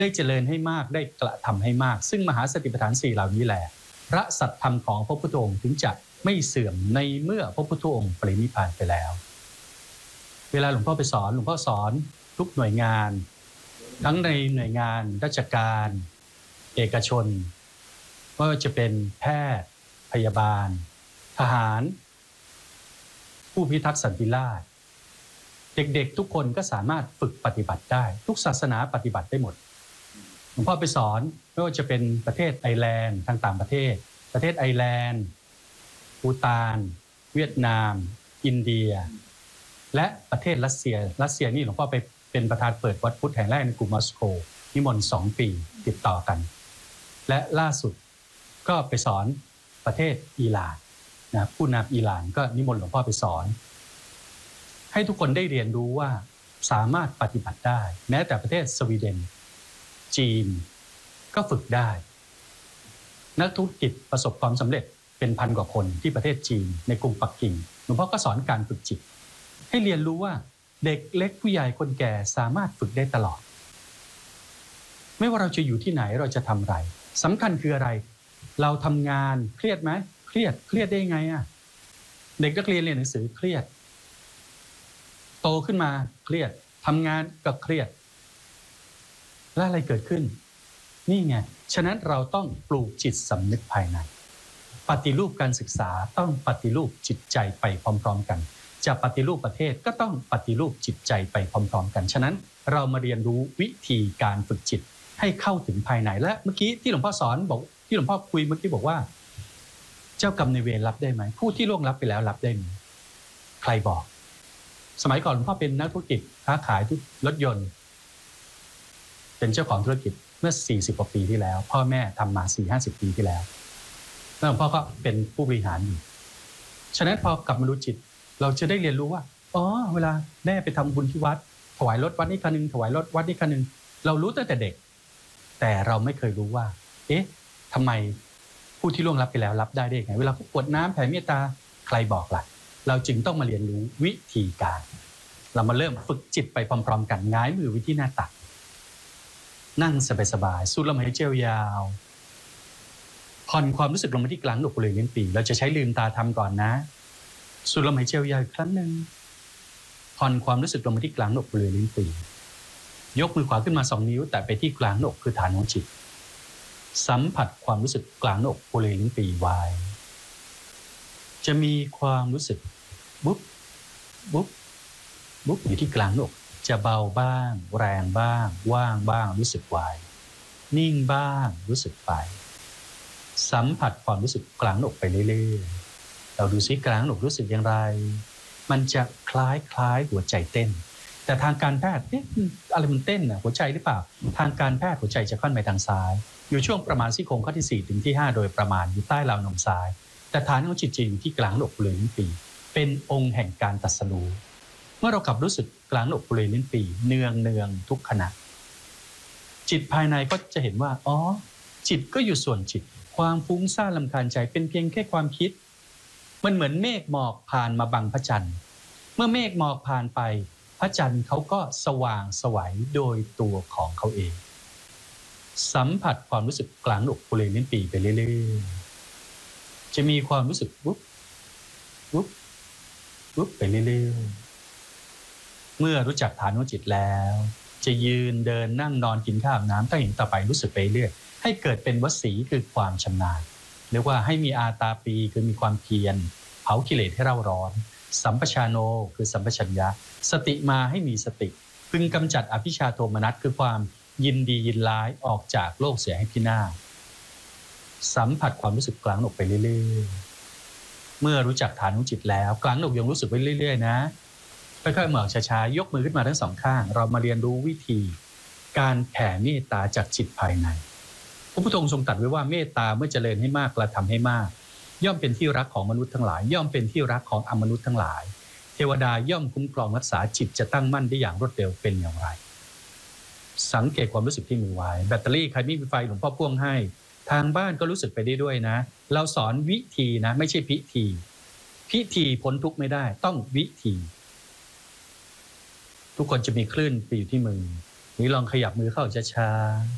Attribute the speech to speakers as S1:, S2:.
S1: ได้เจริญให้มากได้กระทำให้มากซึ่งมหาสติปัฏฐาน4เหล่านี้แหละพระสัตธรรมของพระพุทธองค์ถึงจะไม่เสื่อมในเมื่อพระพุทธองค์ปรินิพพานไปแล้วเวลาหลวงพ่อไปสอนหลวงพ่อสอนทุกหน่วยงานทั้งในหน่วยงานราชการเอกชนไม่ว่าจะเป็นแพทย์พยาบาลทหารผู้พิทักษ์สันติราษฎร์เด็กๆทุกคนก็สามารถฝึกปฏิบัติได้ทุกศาสนาปฏิบัติได้หมดหลวงพ่อไปสอนไม่ว่าจะเป็นประเทศไอร์แลนด์ทางต่างประเทศประเทศไอร์แลนด์ภูฏานเวียดนามอินเดียและประเทศรัสเซียนี่หลวงพ่อไปเป็นประธานเปิดวัดพุทธแห่งแรกในกรุงมอสโกนิมนต์2 ปีติดต่อกันและล่าสุดก็ไปสอนประเทศอิหร่านนะผู้นำอิหร่านก็นิมนต์หลวงพ่อไปสอนให้ทุกคนได้เรียนรู้ว่าสามารถปฏิบัติได้แม้แต่ประเทศสวีเดนจีนก็ฝึกได้นักธุรกิจประสบความสำเร็จเป็น1,000 กว่าคนที่ประเทศจีนในกรุงปักกิ่งหลวงพ่อก็สอนการฝึกจิตให้เรียนรู้ว่าเด็กเล็กผู้ใหญ่คนแก่สามารถฝึกได้ตลอดไม่ว่าเราจะอยู่ที่ไหนเราจะทำอะไรสำคัญคืออะไรเราทำงานเครียดไหมเครียดได้ยังไงอ่ะเด็กนักเรียนเรียนหนังสือเครียดโตขึ้นมาเครียดทำงานก็เครียดแล้วอะไรเกิดขึ้นนี่ไงฉะนั้นเราต้องปลูกจิตสำนึกภายในปฏิรูปการศึกษาต้องปฏิรูปจิตใจไปพร้อมๆกันจะปฏิรูปประเทศก็ต้องปฏิรูปจิตใจไปพร้อมๆกันฉะนั้นเรามาเรียนรู้วิธีการฝึกจิตให้เข้าถึงภายในและเมื่อกี้ที่หลวงพ่อสอนบอกที่หลวงพ่อคุยเมื่อกี้บอกว่าเจ้ากรรมนายเวรรับได้ไหมผู้ที่ล่วงลับไปแล้วรับได้ไหมใครบอกสมัยก่อนหลวงพ่อเป็นนักธุรกิจค้าขายรถยนต์เป็นเจ้าของธุรกิจเมื่อ40 กว่าปีที่แล้วพ่อแม่ทำมา 40-50 ปีที่แล้วแล้วหลวงพ่อก็เป็นผู้บริหารอยู่ฉะนั้นพอกลับมาดูจิตเราจะได้เรียนรู้ว่าอ๋อเวลาแม่ไปทำบุญที่วัดถวายรถวัดนี้คันนึงถวายรถวัดนี้คันนึงเรารู้ตั้งแต่เด็กแต่เราไม่เคยรู้ว่าเอ๊ะทำไมผู้ที่ล่วงลับไปแล้วรับได้ไงเวลาเขากรวดน้ำแผ่เมตตาใครบอกล่ะเราจึงต้องมาเรียนรู้วิธีการเรามาเริ่มฝึกจิตไปพร้อมๆกันง้ายมือไว้ที่หน้าตักนั่งสบายๆสูดลมหายใจยาวผ่อนความรู้สึกลงมาที่กลางอกบริเวณลิ้นปี่เราจะใช้ลืมตาทำก่อนนะสูดลมหายใจยาวอีกครั้งหนึ่งผ่อนความรู้สึกลงมาที่กลางอกบริเวณลิ้นปี่ยกมือขวาขึ้นมา2 นิ้วแตะไปที่กลางอกคือฐานของจิตสัมผัสความรู้สึกกลางอกบริเวณลิ้นปี่ไว้จะมีความรู้สึกบุ๊บบุ๊บบุ๊บอยู่ที่กลางอกจะเบาบ้างแรงบ้างว่างบ้างรู้สึกไว้นิ่งบ้างรู้สึกไปสัมผัสความรู้สึกกลางอกไปเรื่อยๆเราดูซิกลางอกรู้สึกอย่างไรมันจะคล้ายหัวใจเต้นแต่ทางการแพทย์อะไรมันเต้นน่ะหัวใจหรือเปล่าทางการแพทย์หัวใจจะค่อนไปทางซ้ายอยู่ช่วงประมาณซี่โครงข้อที่4ถึงที่5โดยประมาณอยู่ใต้ราวนมซ้ายแต่ฐานของจิตอยู่ที่กลางอกบริเวณลิ้นปี่เป็นองค์แห่งการตรัสรู้เมื่อเรากลับรู้สึกกลางอกบริเวณลิ้นปี่เนืองทุกขณะจิตภายในก็จะเห็นว่าอ๋อจิตก็อยู่ส่วนจิตความฟุ้งซ่านรำคาญใจเป็นเพียงแค่ความคิดมันเหมือนเมฆหมอกผ่านมาบังพระจันทร์เมื่อเมฆหมอกผ่านไปพระจันทร์เขาก็สว่างไสวโดยตัวของเขาเองสัมผัสความรู้สึกกลางอกบริเวณลิ้นปี่ไปเรื่อยๆจะมีความรู้สึกวุบวุบวุบไปเรื่อยๆเมื่อรู้จักฐานของจิตแล้วจะยืนเดินนั่งนอนกินข้าวอาบน้ำถ้าเห็นต่อไปรู้สึกไปเรื่อยให้เกิดเป็นวสีคือความชำนาญเรียกว่าให้มีอาตาปีคือมีความเพียรเผากิเลสให้เร่าร้อนสัมปชาโนคือสัมปชัญญะสติมาให้มีสติพึงกำจัดอภิชาโทมนัสคือความยินดียินร้ายออกจากโลกเสียให้พินาศสัมผัสความรู้สึกกลางอกไปเรื่อยๆเมื่อรู้จักฐานของจิตแล้วกลางอกยังรู้สึกไปเรื่อยๆนะค่อยๆเหมือนช้าๆยกมือขึ้นมาทั้งสองข้างเรามาเรียนรู้วิธีการแผ่เมตตาจากจิตภายในพระพุทธองค์ทรงตรัสไว้ว่าเมตตาเมื่อเจริญให้มากกระทำให้มากย่อมเป็นที่รักของมนุษย์ทั้งหลายย่อมเป็นที่รักของอมนุษย์ทั้งหลายเทวดาย่อมคุ้มครองรักษาจิตจะตั้งมั่นได้อย่างรวดเร็วเป็นอย่างไรสังเกตความรู้สึกที่มือไว้แบตเตอรี่ใครไม่มีไฟหลวงพ่อพ่วงให้ทางบ้านก็รู้สึกไปได้ด้วยนะเราสอนวิธีนะไม่ใช่พิธีพ้นทุกข์ไม่ได้ต้องวิธีทุกคนจะมีคลื่นไปอยู่ที่มือนี่ลองขยับมือเข้าช้า